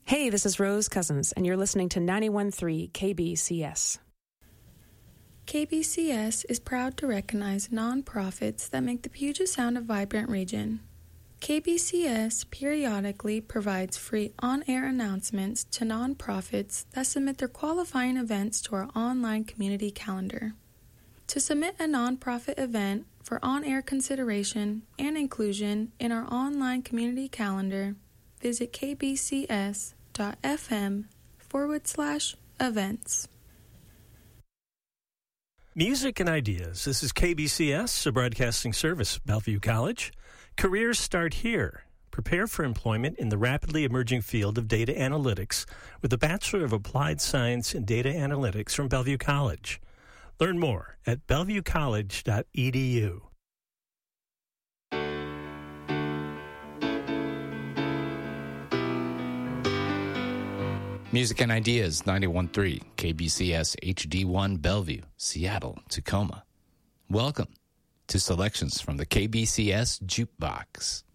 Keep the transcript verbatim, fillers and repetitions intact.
Hey, this is Rose Cousins, and you're listening to ninety-one point three K B C S. K B C S is proud to recognize nonprofits that make the Puget Sound a vibrant region. K B C S periodically provides free on-air announcements to nonprofits that submit their qualifying events to our online community calendar. To submit a nonprofit event for on-air consideration and inclusion in our online community calendar, visit kbcs.fm forward slash events. Music and Ideas. This is K B C S, a broadcasting service, Bellevue College. Careers start here. Prepare for employment in the rapidly emerging field of data analytics with a Bachelor of Applied Science in Data Analytics from Bellevue College. Learn more at bellevue college dot e d u. Music and Ideas, ninety-one point three, K B C S H D one Bellevue, Seattle, Tacoma. Welcome to selections from the K B C S Jukebox.